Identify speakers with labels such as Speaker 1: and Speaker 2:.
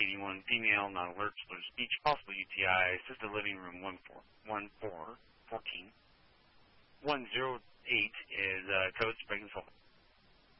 Speaker 1: 81 female, non-alert, slur speech, possible UTI, assisted living room 1414. 108 is code to break and solve.